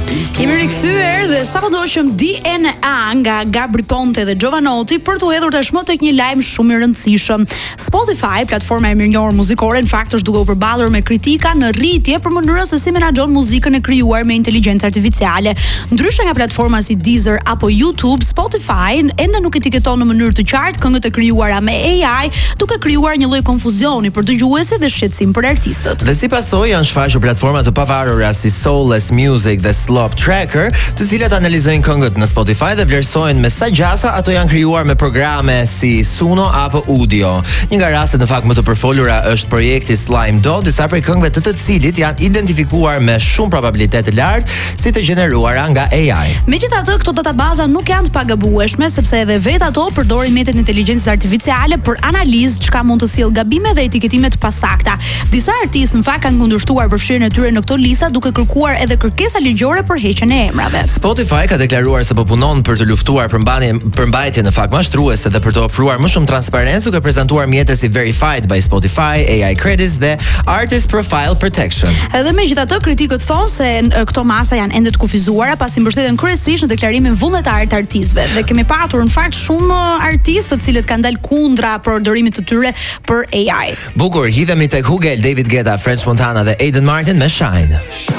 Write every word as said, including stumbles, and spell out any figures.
Kemi rikthyer dhe sapodoshëm D N A nga Gabri Ponte dhe Giovanotti për t'u hedhur tashmë tek një lajm shumë i rëndësishëm. Spotify, platforma e mirënjohur muzikore, në fakt është duke u përballur me kritika në rritje për mënyrën se si menaxhon muzikën e krijuar me inteligjencë artificiale. Ndryshe nga platforma si Deezer apo YouTube, Spotify ende nuk etiketon në mënyrë të qartë këngët e krijuara me A I, duke krijuar një lloj konfuzioni për dëgjuesit dhe shqetësim për artistët. Dhe si pasojë janë shfaqur platforma të pavarura si Soulless Music dhe Slop Tracker, të cilat analizojnë këngët në Spotify dhe vlerësojnë me sa gjasa ato janë krijuar me programe si Suno apo Udio. Një nga rastet në fakt më të përfolura është projekti Slime Do, disa prej këngëve të të cilit janë identifikuar me shumë probabilitet të lartë si të gjeneruara nga A I. Megjithatë, këto databaza nuk janë të pagabueshme sepse edhe vetë ato përdorin mjetet e inteligjencës artificiale për analizë, çka mund të sjellë gabime dhe etiketime të pasakta. Disa artistë në fakt kanë kundërshtuar përfshirjen e tyre në këto lista duke kërkuar edhe kërkesa ligjore për heqjen e emrave. Spotify ka deklaruar se po punon për të luftuar përmbajtjen në fakt mashtruese dhe për të ofruar më shumë transparencë, duke prezantuar mjete si Verified by Spotify, A I Credits dhe Artist Profile Protection. Edhe megjithatë, kritikët thonë se këto masa janë ende të kufizuara pasi mbështeten kryesisht në deklarimin vullnetar të artistëve. Dhe kemi patur në fakt shumë artistë të cilët kanë dalë kundra përdorimit të tyre për A I. Bukur, hidhemi tek Hugel, David Guetta, French Montana dhe Aiden Martin me Shine.